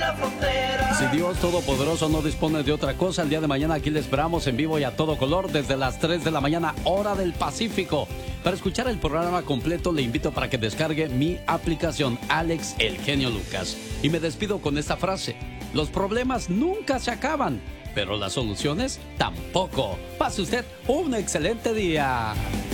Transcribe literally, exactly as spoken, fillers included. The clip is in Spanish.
Si Dios Todopoderoso no dispone de otra cosa, el día de mañana aquí le esperamos en vivo y a todo color desde las tres de la mañana, hora del Pacífico. Para escuchar el programa completo le invito para que descargue mi aplicación Alex El Genio Lucas. Y me despido con esta frase: los problemas nunca se acaban, pero las soluciones tampoco. Pase usted un excelente día.